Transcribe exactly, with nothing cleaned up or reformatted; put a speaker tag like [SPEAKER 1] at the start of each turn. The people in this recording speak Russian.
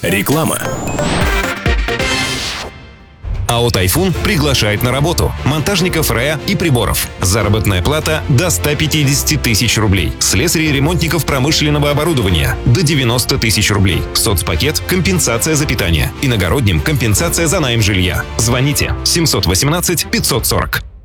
[SPEAKER 1] Реклама. АО «Тайфун» приглашает на работу монтажников РЭА и приборов. Заработная плата до ста пятидесяти тысяч рублей. Слесарей и ремонтников промышленного оборудования до девяноста тысяч рублей. Соцпакет – компенсация за питание. Иногородним – компенсация за найм жилья. Звоните семьсот восемнадцать пятьсот сорок.